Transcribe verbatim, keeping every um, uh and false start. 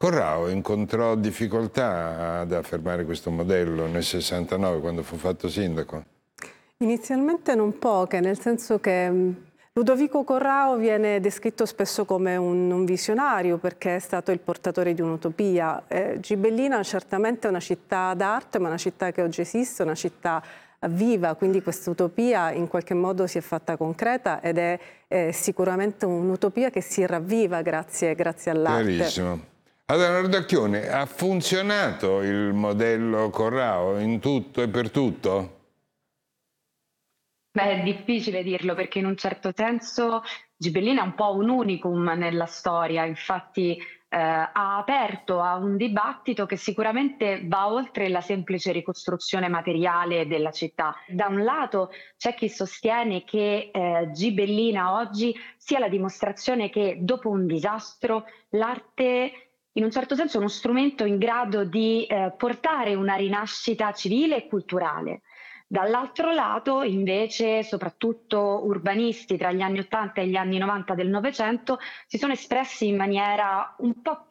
Corrao incontrò difficoltà ad affermare questo modello nel sessantanove, quando fu fatto sindaco? Inizialmente non poche, nel senso che mh, Ludovico Corrao viene descritto spesso come un, un visionario perché è stato il portatore di un'utopia. Eh, Gibellina certamente è una città d'arte, ma una città che oggi esiste, una città viva, quindi questa utopia in qualche modo si è fatta concreta ed è eh, sicuramente un'utopia che si ravviva grazie, grazie all'arte. Chiarissimo. Allora, Nardacchione, ha funzionato il modello Corrao in tutto e per tutto? Beh, è difficile dirlo perché in un certo senso Gibellina è un po' un unicum nella storia, infatti eh, ha aperto a un dibattito che sicuramente va oltre la semplice ricostruzione materiale della città. Da un lato c'è chi sostiene che eh, Gibellina oggi sia la dimostrazione che dopo un disastro l'arte in un certo senso è uno strumento in grado di eh, portare una rinascita civile e culturale. Dall'altro lato, invece, soprattutto urbanisti tra gli anni ottanta e gli anni novanta del Novecento si sono espressi in maniera un po'